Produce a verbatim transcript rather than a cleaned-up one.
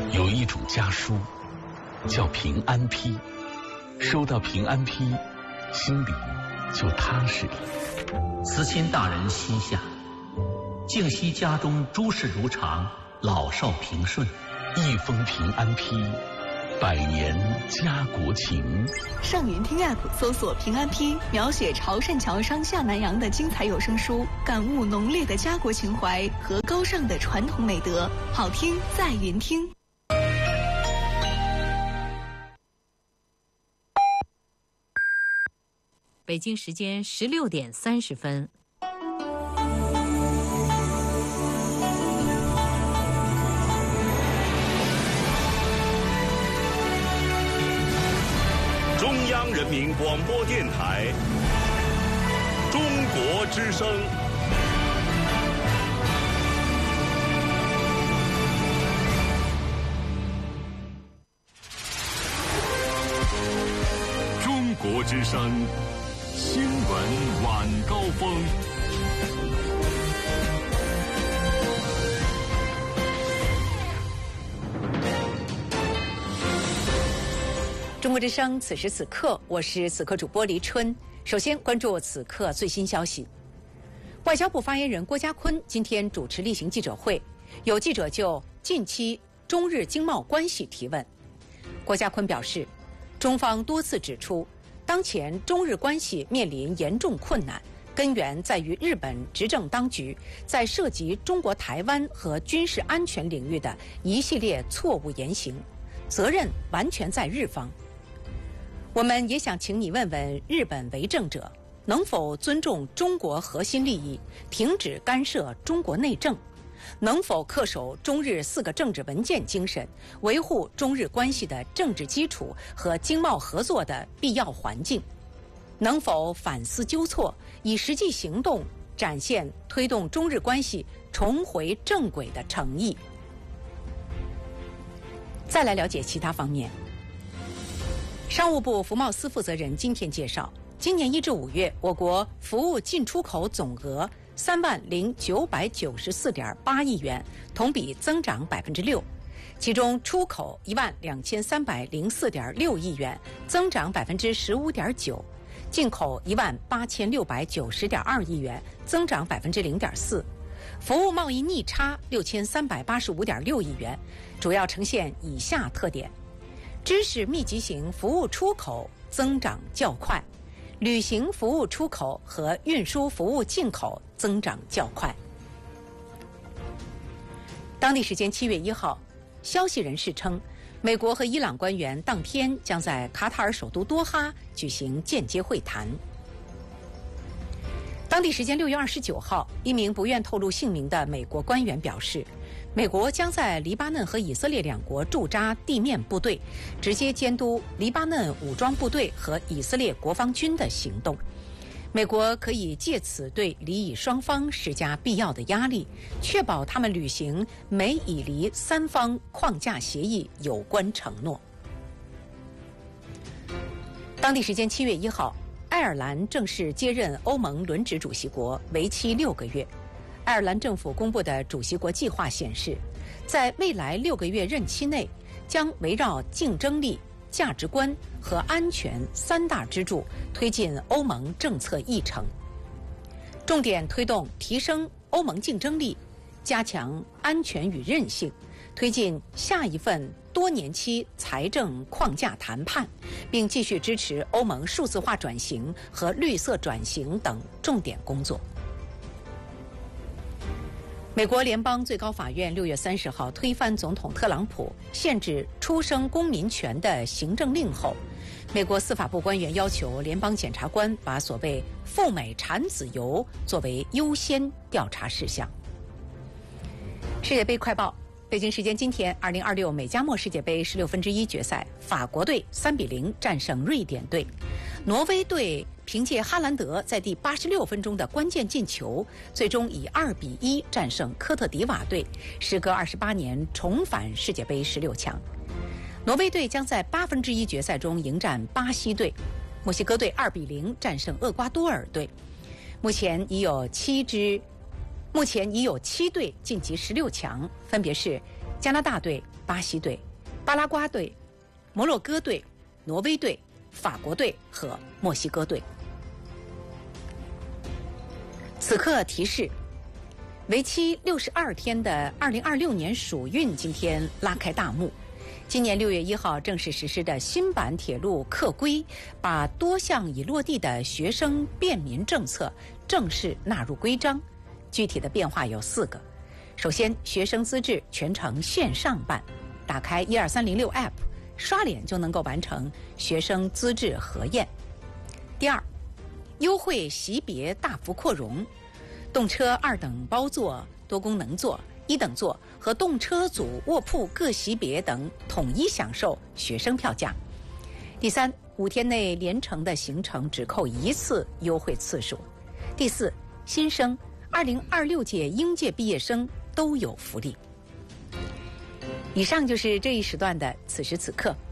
有一种家书，叫平安批，收到平安批，心里就踏实了。 慈亲大人膝下，静息家中诸事如常，老少平顺。 一封平安批，百年家国情。 上云听 App 搜索平安批，描写潮汕桥上下南洋的精彩有声书，感悟浓烈的家国情怀和高尚的传统美德，好听在云听。 北京时间十六点三十分。 中央人民广播电台中国之声。中国之声新闻晚高峰。 中国之声，此时此刻，我是此刻主播黎春。首先关注此刻最新消息。外交部发言人郭家坤今天主持例行记者会，有记者就近期中日经贸关系提问。郭家坤表示，中方多次指出，当前中日关系面临严重困难，根源在于日本执政当局在涉及中国台湾和军事安全领域的一系列错误言行，责任完全在日方。我们也想请你问问日本为政者，能否尊重中国核心利益，停止干涉中国内政？能否恪守中日四个政治文件精神，维护中日关系的政治基础和经贸合作的必要环境？能否反思纠错，以实际行动展现推动中日关系重回正轨的诚意？再来了解其他方面。商务部服贸司负责人今天介绍，今年一至五月，我国服务进出口总额三万零九百九十四点八亿元，同比增长百分之六。其中出口一万两千三百零四点六亿元，增长百分之十五点九；进口一万八千六百九十点二亿元，增长百分之零点四。服务贸易逆差六千三百八十五点六亿元，主要呈现以下特点：知识密集型服务出口增长较快，旅行服务出口和运输服务进口增长较快。当地时间七月一号，消息人士称，美国和伊朗官员当天将在卡塔尔首都多哈举行间接会谈。当地时间六月二十九号，一名不愿透露姓名的美国官员表示，美国将在黎巴嫩和以色列两国驻扎地面部队，直接监督黎巴嫩武装部队和以色列国防军的行动。美国可以借此对黎以双方施加必要的压力，确保他们履行美以黎三方框架协议有关承诺。当地时间七月一号，爱尔兰正式接任欧盟轮值主席国，为期六个月。爱尔兰政府公布的主席国计划显示，在未来六个月任期内，将围绕竞争力、价值观和安全三大支柱推进欧盟政策议程，重点推动提升欧盟竞争力，加强安全与韧性，推进下一份多年期财政框架谈判，并继续支持欧盟数字化转型和绿色转型等重点工作。美国联邦最高法院六月三十号推翻总统特朗普限制出生公民权的行政令后，美国司法部官员要求联邦检察官把所谓赴美产子游作为优先调查事项。世界杯快报。北京时间今天，二零二六美加墨世界杯十六分之一决赛，法国队三比零战胜瑞典队，挪威队凭借哈兰德在第八十六分钟的关键进球，最终以二比一战胜科特迪瓦队，时隔二十八年重返世界杯十六强。挪威队将在八分之一决赛中迎战巴西队，墨西哥队二比零战胜厄瓜多尔队，目前已有七支。目前已有七队晋级十六强，分别是加拿大队、巴西队、巴拉圭队、摩洛哥队、挪威队、法国队和墨西哥队。此刻提示，为期六十二天的二零二六年暑运今天拉开大幕。今年六月一号正式实施的新版铁路客规，把多项已落地的学生便民政策正式纳入规章。具体的变化有四个：首先，学生资质全程线上办，打开一二三零六 App， 刷脸就能够完成学生资质核验。第二，优惠席别大幅扩容，动车二等包座、多功能座、一等座和动车组卧铺各席别等统一享受学生票价。第三，五天内连程的行程只扣一次优惠次数。第四，新生二零二六届应届毕业生都有福利。以上就是这一时段的此时此刻。